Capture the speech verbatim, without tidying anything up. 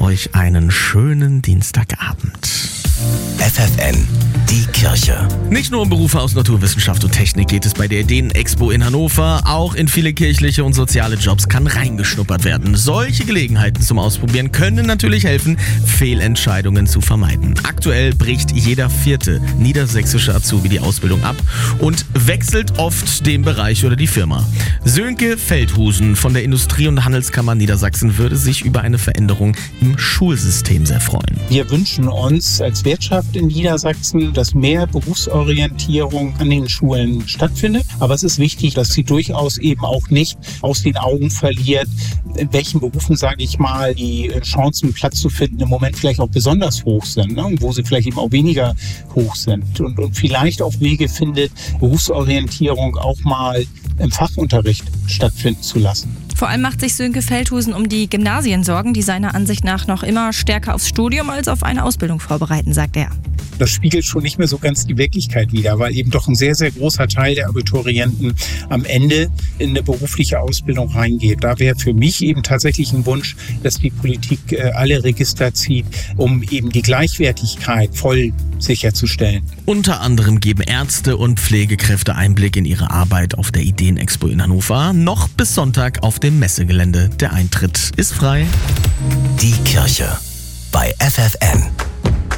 euch einen schönen Dienstagabend. F F N, die Kirche. Nicht nur um Berufe aus Naturwissenschaft und Technik geht es bei der Ideen-Expo in Hannover. Auch in viele kirchliche und soziale Jobs kann reingeschnuppert werden. Solche Gelegenheiten zum Ausprobieren können natürlich helfen, Fehlentscheidungen zu vermeiden. Aktuell bricht jeder vierte niedersächsische Azubi die Ausbildung ab und wechselt oft den Bereich oder die Firma. Sönke Feldhusen von der Industrie- und Handelskammer Niedersachsen würde sich über eine Veränderung im Schulsystem sehr freuen. Wir wünschen uns als Wirtschaft in Niedersachsen, dass mehr Berufsorientierung an den Schulen stattfindet. Aber es ist wichtig, dass sie durchaus eben auch nicht aus den Augen verliert, in welchen Berufen, sage ich mal, die Chancen, Platz zu finden, im Moment vielleicht auch besonders hoch sind, ne? Und wo sie vielleicht eben auch weniger hoch sind. Und, und vielleicht auch Wege findet, Berufsorientierung auch mal im Fachunterricht stattfinden zu lassen. Vor allem macht sich Sönke Feldhusen um die Gymnasien Sorgen, die seiner Ansicht nach noch immer stärker aufs Studium als auf eine Ausbildung vorbereiten, sagt er. Das spiegelt schon nicht mehr so ganz die Wirklichkeit wider, weil eben doch ein sehr, sehr großer Teil der Abiturienten am Ende in eine berufliche Ausbildung reingeht. Da wäre für mich eben tatsächlich ein Wunsch, dass die Politik alle Register zieht, um eben die Gleichwertigkeit voll sicherzustellen. Unter anderem geben Ärzte und Pflegekräfte Einblick in ihre Arbeit auf der Ideen-Expo in Hannover. Noch bis Sonntag auf dem Messegelände. Der Eintritt ist frei. Die Kirche bei F F N.